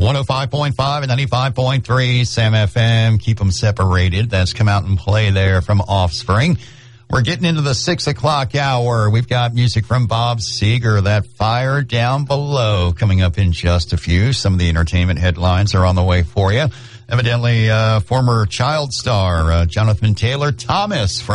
105.5 and 95.3 Sam FM. Keep them separated. That's Come Out and Play there from Offspring. We're getting into the 6 o'clock hour. We've got music from Bob Seger, That Fire Down Below, coming up in just a few. Some of the entertainment headlines are on the way for you. Evidently, former child star Jonathan Taylor Thomas from